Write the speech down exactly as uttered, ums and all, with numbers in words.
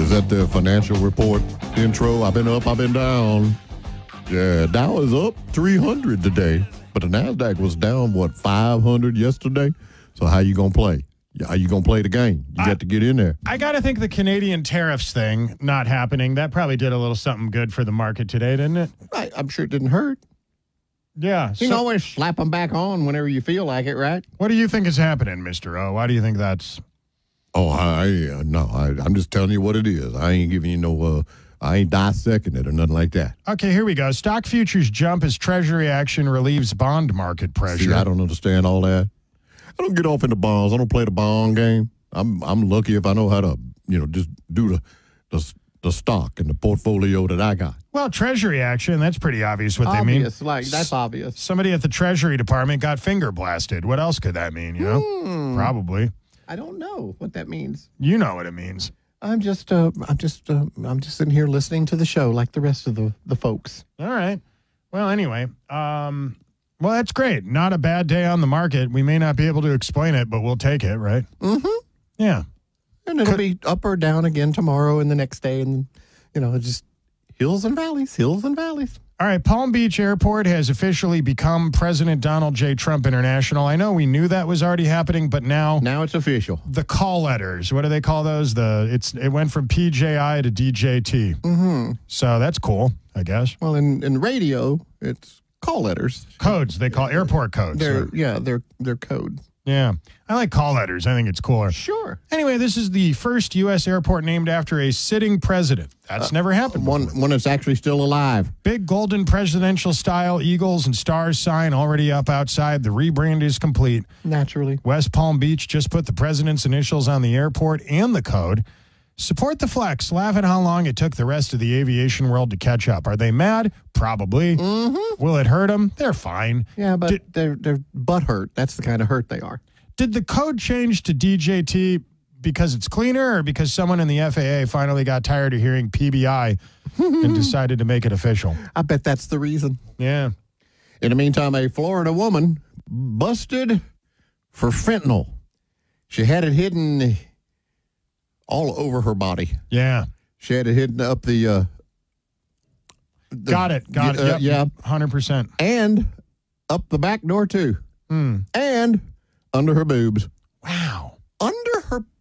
Is that the financial report intro? I've been up, I've been down. Yeah, Dow is up three hundred today, but the NASDAQ was down, what, five hundred yesterday? So how you going to play? How you going to play the game? You got to get in there. I got to think the Canadian tariffs thing not happening, that probably did a little something good for the market today, didn't it? I, I'm sure it didn't hurt. Yeah. You so, can always slap them back on whenever you feel like it, right? What do you think is happening, Mister O? Why do you think that's... Oh, I, I no, I, I'm just telling you what it is. I ain't giving you no, uh, I ain't dissecting it or nothing like that. Okay, here we go. Stock futures jump as Treasury action relieves bond market pressure. See, I don't understand all that. I don't get off into bonds. I don't play the bond game. I'm I'm lucky if I know how to, you know, just do the the, the stock and the portfolio that I got. Well, Treasury action, that's pretty obvious what Obvious, they mean. like, that's obvious. Somebody at the Treasury Department got finger blasted. What else could that mean, you know? Hmm. Probably. I don't know what that means. You know what it means. I'm just, uh, I'm just, uh, I'm just sitting here listening to the show like the rest of the, the folks. All right. Well, anyway, um, well, that's great. Not a bad day on the market. We may not be able to explain it, but we'll take it, right? Mm-hmm. Yeah. And it'll be up or down again tomorrow and the next day. And, you know, just hills and valleys, hills and valleys. All right, Palm Beach Airport has officially become President Donald J. Trump International. I know we knew that was already happening, but now Now it's official. the call letters, what do they call those? The it's it went from P J I to D J T. Mm-hmm. So that's cool, I guess. Well, in, in radio, it's call letters. Codes, they call airport codes. They're, yeah, they're, they're code. Yeah, I like call letters. I think it's cooler. Sure. Anyway, this is the first U S airport named after a sitting president. That's uh, never happened before. One, one that's actually still alive. Big golden presidential style Eagles and Stars sign already up outside. The rebrand is complete. Naturally. West Palm Beach just put the president's initials on the airport and the code. Support the flex. Laugh at how long it took the rest of the aviation world to catch up. Are they mad? Probably. Mm-hmm. Will it hurt them? They're fine. Yeah, but did, they're, they're butt hurt. That's the kind of hurt they are. Did the code change to D J T because it's cleaner or because someone in the F A A finally got tired of hearing P B I and decided to make it official? I bet that's the reason. Yeah. In the meantime, a Florida woman busted for fentanyl. She had it hidden all over her body. Yeah. She had it hidden up the... Uh, the got it. Got uh, it. Yep. Yeah. one hundred percent. And up the back door, too. Mm. And under her boobs. Wow. Under her